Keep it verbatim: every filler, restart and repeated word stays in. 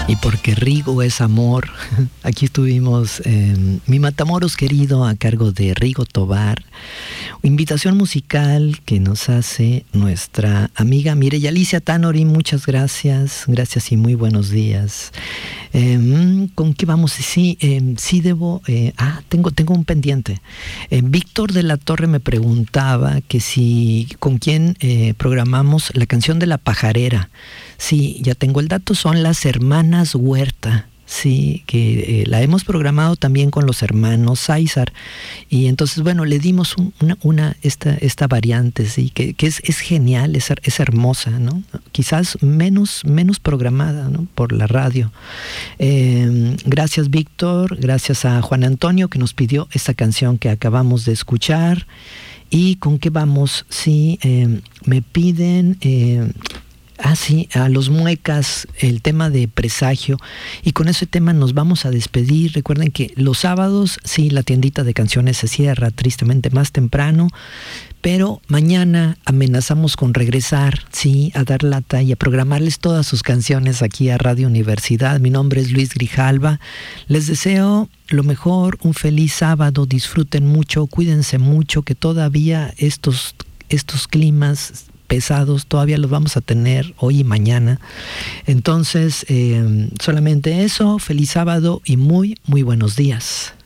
y porque Rigo es amor. Aquí estuvimos eh, Mi Matamoros Querido a cargo de Rigo Tobar. Invitación musical que nos hace nuestra amiga Mireya Alicia Tanori. Muchas gracias, gracias y muy buenos días. Eh, ¿Con qué vamos? Sí, eh, sí debo... Eh, ah, tengo, tengo un pendiente. Eh, Víctor de la Torre me preguntaba que si con quién eh, programamos la canción de La Pajarera. Sí, ya tengo el dato, son las hermanas Huerta. Sí, que eh, la hemos programado también con los hermanos Sáizar. Y entonces, bueno, le dimos un, una, una esta, esta variante, sí, que, que es, es genial, es, es hermosa, ¿no? Quizás menos, menos programada, ¿no? Por la radio. Eh, gracias, Víctor, gracias a Juan Antonio que nos pidió esta canción que acabamos de escuchar. ¿Y con qué vamos? Sí, eh, me piden... Eh, Ah, sí, a los Muecas, el tema de Presagio. Y con ese tema nos vamos a despedir. Recuerden que los sábados, sí, la tiendita de canciones se cierra tristemente más temprano. Pero mañana amenazamos con regresar, sí, a dar lata y a programarles todas sus canciones aquí a Radio Universidad. Mi nombre es Luis Grijalva. Les deseo lo mejor, un feliz sábado. Disfruten mucho, cuídense mucho, que todavía estos, estos climas pesados todavía los vamos a tener hoy y mañana. Entonces, eh, solamente eso, feliz sábado y muy, muy buenos días.